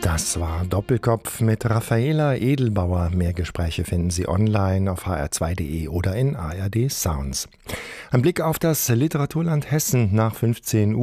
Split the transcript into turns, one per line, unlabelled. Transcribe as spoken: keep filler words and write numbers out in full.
Das war Doppelkopf mit Raffaela Edelbauer. Mehr Gespräche finden Sie online auf h r zwei punkt d e oder in A R D Sounds. Ein Blick auf das Literaturland Hessen nach fünfzehn Uhr.